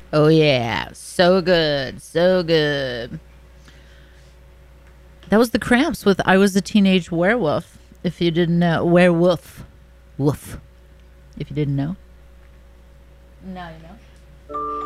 Oh yeah, so good, so good. That was the Cramps with "I Was a Teenage Werewolf." If you didn't know, werewolf, woof. If you didn't know, now you know.